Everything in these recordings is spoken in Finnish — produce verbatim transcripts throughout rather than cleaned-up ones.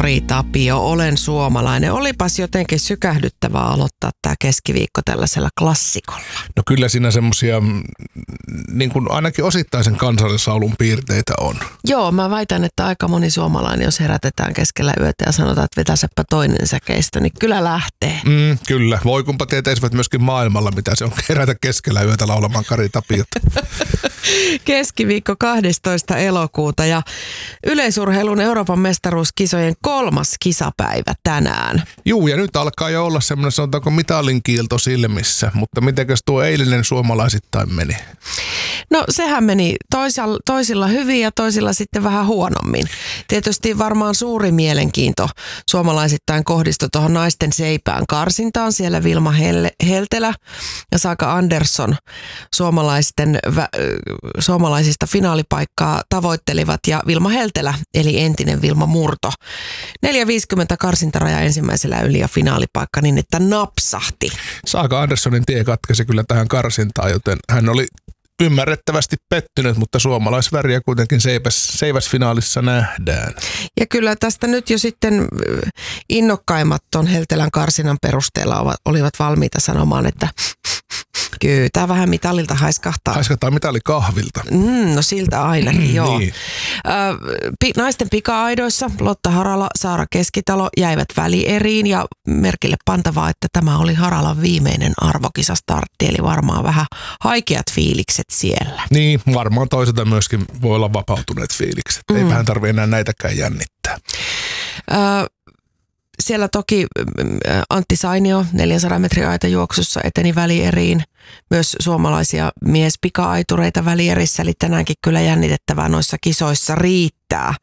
Kari Tapio, olen suomalainen. Olipas jotenkin sykähdyttävää aloittaa tämä keskiviikko tällaisella klassikolla. No kyllä siinä semmoisia niin kuin ainakin osittaisen kansallislaulun piirteitä on. Joo, mä väitän, että aika moni suomalainen, jos herätetään keskellä yötä ja sanotaan, että vetäsepä toinen säkeistä, niin kyllä lähtee. Mm, kyllä. Voi kumpa tietäisivät myöskin maailmalla, mitä se on kerätä keskellä yötä laulamaan Kari Tapiota. Keskiviikko kahdestoista elokuuta ja yleisurheilun Euroopan mestaruuskisojen kolmas kisapäivä tänään. Juu, ja nyt alkaa jo olla semmoinen, sanotaanko mitalin kiilto silmissä, mutta mitenkäs tuo eilinen suomalaisittain meni? No sehän meni toisilla, toisilla hyvin ja toisilla sitten vähän huonommin. Tietysti varmaan suuri mielenkiinto suomalaisittain kohdistui tuohon naisten seipään karsintaan. Siellä Vilma Hel- Heltelä ja Saga Andersson suomalaisten, vä- suomalaisista finaalipaikkaa tavoittelivat ja Vilma Heltelä eli entinen Vilma Murto. neljä viisikymmentä karsintaraja ensimmäisellä yli ja finaalipaikka niin, että napsahti. Saga Anderssonin tie katkesi kyllä tähän karsintaan, joten hän oli ymmärrettävästi pettynyt, mutta suomalaisväriä kuitenkin seiväs, seiväsfinaalissa nähdään. Ja kyllä tästä nyt jo sitten innokkaimmat ton Heltelän karsinan perusteella olivat valmiita sanomaan, että kyllä tämä vähän mitalilta haiskahtaa. Haiskahtaa mitali kahvilta. Mm, no siltä ainakin, joo. Niin. Ö, naisten pika-aidoissa Lotta Harala, Saara Keskitalo jäivät välieriin ja merkille pantavaa, että tämä oli Haralan viimeinen arvokisastartti, eli varmaan vähän haikeat fiilikset siellä. Niin, varmaan toisaalta myöskin voi olla vapautuneet fiilikset. Mm. Eipähän tarvitse enää näitäkään jännittää. Ö, Siellä toki Antti Sainio neljänsadan metrin aitajuoksussa eteni välieriin. Myös suomalaisia miespika-aitureita välierissä, eli tänäänkin kyllä jännitettävää noissa kisoissa riittää.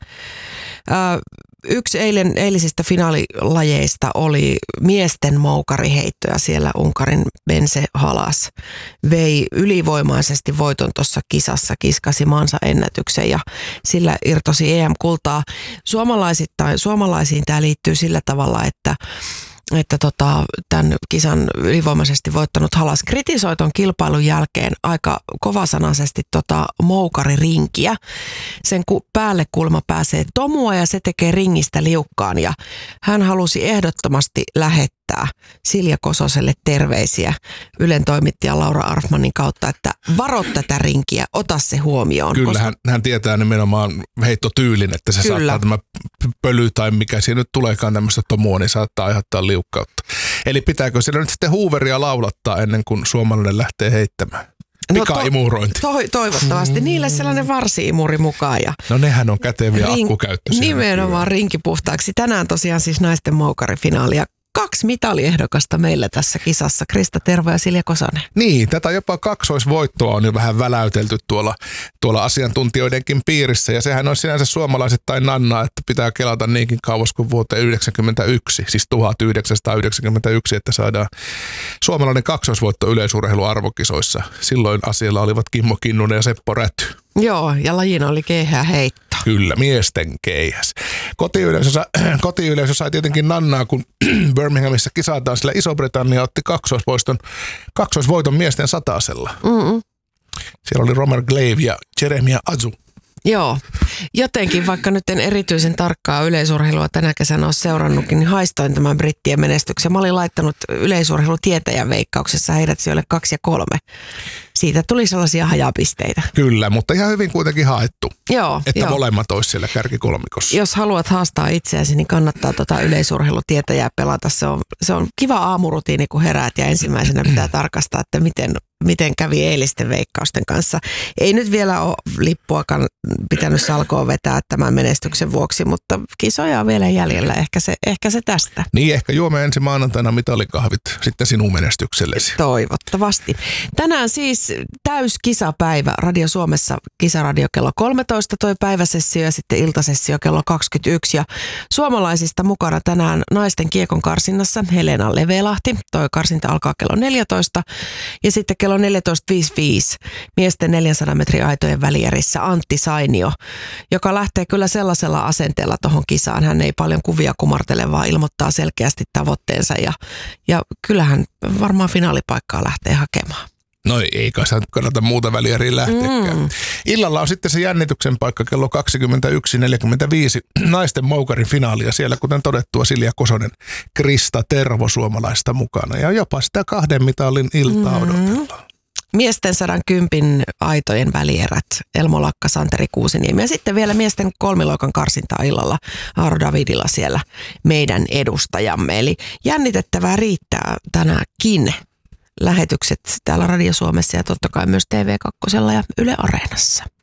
Yksi eilen, eilisistä finaalilajeista oli miesten moukariheitto ja siellä Unkarin Bence Halas vei ylivoimaisesti voiton tuossa kisassa, kiskasi maansa ennätyksen ja sillä irtosi E M-kultaa. Suomalaisittain, suomalaisiin tämä liittyy sillä tavalla, että että tota, tämän kisan ylivoimaisesti voittanut Halas kritisoi ton kilpailun jälkeen aika kovasanaisesti tota moukaririnkiä. Sen ku, päälle kulma pääsee tomua ja se tekee ringistä liukkaan ja hän halusi ehdottomasti lähettää Silja Kososelle terveisiä Ylen toimittaja Laura Arfmanin kautta, että varo tätä rinkiä, ota se huomioon. Kyllä, koska hän, hän tietää nimenomaan heittotyylin, että se Kyllä. saattaa tämä pöly tai mikä siinä nyt tuleekaan tämmöistä tomua, niin saattaa aiheuttaa liukkautta. Eli pitääkö siellä nyt sitten huuveria laulattaa ennen kuin suomalainen lähtee heittämään? Pika-imurointi. No to, to, toivottavasti. Niille sellainen varsi-imuri mukaan. Ja no nehän on käteviä rin, akkukäyttöisiä. Nimenomaan rinkipuhtaaksi. Tänään tosiaan siis naisten moukarifinaalia. Kaksi mitaliehdokasta meillä tässä kisassa, Krista Tervo ja Silja Kosonen. Niin, tätä jopa kaksoisvoittoa on jo vähän väläytelty tuolla, tuolla asiantuntijoidenkin piirissä. Ja sehän on sinänsä suomalaisittain nannaa, että pitää kelata niinkin kauas kuin vuoteen yhdeksänkymmentäyksi, siis tuhatyhdeksänsataayhdeksänkymmentäyksi, että saadaan suomalainen kaksoisvoitto yleisurheiluarvokisoissa. Silloin asialla olivat Kimmo Kinnunen ja Seppo Räty. Joo, ja lajina oli keihää heitto. Kyllä, miesten keihäs. Kotiyleisö, kotiyleisö sai tietenkin nannaa, kun Birminghamissa kisataan, sillä Iso-Britannia otti kaksoisvoiton, kaksoisvoiton miesten satasella. Mm-mm. Siellä oli Romer Glave ja Jeremiah Azu. Joo, jotenkin vaikka nyt en erityisen tarkkaa yleisurheilua tänä kesänä ole seurannutkin, niin haistoin tämän brittien menestyksen. Mä olin laittanut yleisurheilutietäjän veikkauksessa heidät sijoille kaksi ja kolme. Siitä tuli sellaisia hajapisteitä. Kyllä, mutta ihan hyvin kuitenkin haettu. Joo, että jo. molemmat olisi siellä kärkikolmikossa. Jos haluat haastaa itseäsi, niin kannattaa tota yleisurheilutietäjää pelata. Se on, se on kiva aamurutiini, kun heräät ja ensimmäisenä pitää tarkastaa, että miten, miten kävi eilisten veikkausten kanssa. Ei nyt vielä ole lippuakaan pitänyt salkoon vetää tämän menestyksen vuoksi, mutta kisoja on vielä jäljellä. Ehkä se, ehkä se tästä. Niin, ehkä juomme ensi maanantaina mitalikahvit sitten sinun menestyksellesi. Toivottavasti. Tänään siis täyskisapäivä Radio Suomessa, Kisaradio kello kolmetoista toi päiväsessio ja sitten iltasessio kello kaksikymmentäyksi. Ja suomalaisista mukana tänään naisten kiekon karsinnassa Helena Levelahti. Toi karsinta alkaa kello neljätoista ja sitten kello neljätoista viisikymmentäviisi miesten neljänsadan metrin aitojen välierissä Antti Sainio, joka lähtee kyllä sellaisella asenteella tuohon kisaan. Hän ei paljon kuvia kumartele, vaan ilmoittaa selkeästi tavoitteensa ja, ja kyllähän varmaan finaalipaikkaa lähtee hakemaan. No ei kai sä kannata muuta välieriin lähteäkään. Mm. Illalla on sitten se jännityksen paikka kello kaksikymmentäyksi neljäkymmentäviisi naisten moukarin finaalia siellä, kuten todettua, Silja Kosonen, Krista Tervo suomalaista mukana ja jopa sitä kahden mitalin iltaa mm. odotellaan. Miesten sadan kympin aitojen välierät, Elmo Lakka, Santeri Kuusiniemi ja sitten vielä miesten kolmiloikan karsinta illalla Aaro Davidilla siellä meidän edustajamme. Eli jännitettävää riittää tänäänkin. Lähetykset täällä Radio Suomessa ja totta kai myös T V kaksi ja Yle Areenassa.